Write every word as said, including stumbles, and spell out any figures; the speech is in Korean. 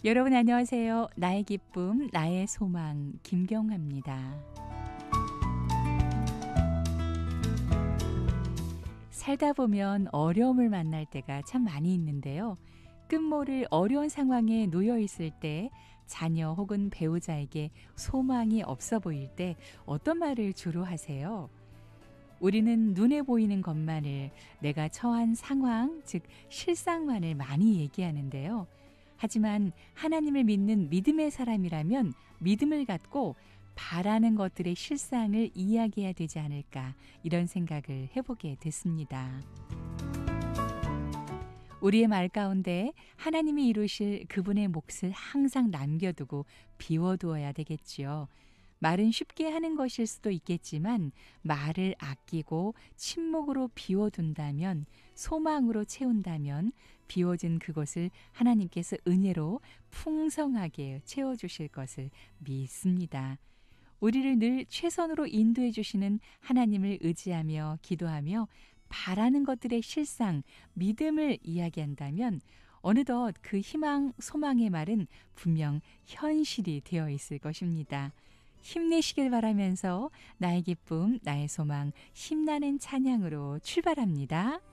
여러분 안녕하세요. 나의 기쁨, 나의 소망, 김경화입니다. 살다 보면 어려움을 만날 때가 참 많이 있는데요. 끝모를 어려운 상황에 놓여 있을 때 자녀 혹은 배우자에게 소망이 없어 보일 때 어떤 말을 주로 하세요? 우리는 눈에 보이는 것만을, 내가 처한 상황, 즉 실상만을 많이 얘기하는데요. 하지만 하나님을 믿는 믿음의 사람이라면 믿음을 갖고 바라는 것들의 실상을 이야기해야 되지 않을까, 이런 생각을 해보게 됐습니다. 우리의 말 가운데 하나님이 이루실 그분의 몫을 항상 남겨두고 비워두어야 되겠지요. 말은 쉽게 하는 것일 수도 있겠지만 말을 아끼고 침묵으로 비워둔다면, 소망으로 채운다면 비워진 그것을 하나님께서 은혜로 풍성하게 채워주실 것을 믿습니다. 우리를 늘 최선으로 인도해 주시는 하나님을 의지하며 기도하며 바라는 것들의 실상, 믿음을 이야기한다면 어느덧 그 희망, 소망의 말은 분명 현실이 되어 있을 것입니다. 힘내시길 바라면서 나의 기쁨, 나의 소망, 힘나는 찬양으로 출발합니다.